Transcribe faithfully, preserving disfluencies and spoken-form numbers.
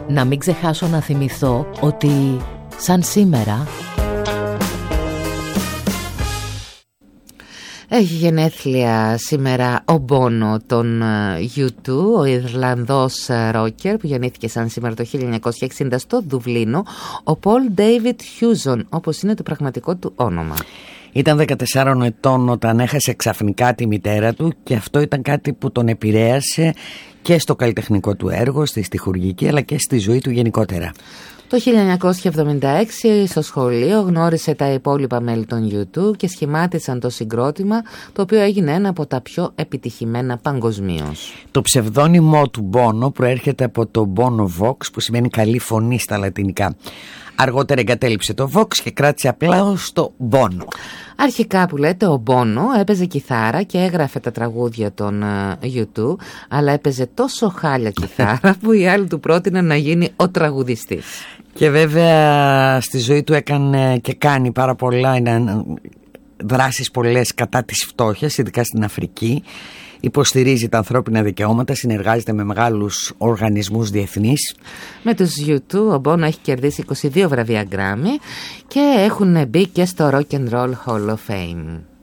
Να μην ξεχάσω να θυμηθώ ότι σαν σήμερα έχει γενέθλια σήμερα ο Bono των γιου τού, ο Ιρλανδός ρόκερ που γεννήθηκε σαν σήμερα το χίλια εννιακόσια εξήντα στο Δουβλίνο, ο Paul David Hewson, όπως είναι το πραγματικό του όνομα. Ήταν δεκατεσσάρων ετών όταν έχασε ξαφνικά τη μητέρα του και αυτό ήταν κάτι που τον επηρέασε και στο καλλιτεχνικό του έργο, στη στιχουργική αλλά και στη ζωή του γενικότερα. Το χίλια εννιακόσια εβδομήντα έξι στο σχολείο γνώρισε τα υπόλοιπα μέλη των γιου τού και σχημάτισαν το συγκρότημα, το οποίο έγινε ένα από τα πιο επιτυχημένα παγκοσμίως. Το ψευδόνυμό του Bono προέρχεται από το Bono Vox, που σημαίνει καλή φωνή στα λατινικά. Αργότερα εγκατέλειψε το Vox και κράτησε απλά ως το Bono. Αρχικά που λέτε ο Bono έπαιζε κιθάρα και έγραφε τα τραγούδια των γιου τού, αλλά έπαιζε τόσο χάλια κιθάρα που οι άλλοι του πρότειναν να γίνει ο τραγουδιστής. Και βέβαια στη ζωή του έκανε και κάνει πάρα πολλά δράσεις πολλές κατά της φτώχειας, ειδικά στην Αφρική. Υποστηρίζει τα ανθρώπινα δικαιώματα, συνεργάζεται με μεγάλους οργανισμούς διεθνείς. Με τους γιου τού ο Bono έχει κερδίσει είκοσι δύο βραβεία Grammy και έχουν μπει και στο Rock and Roll Hall of Fame.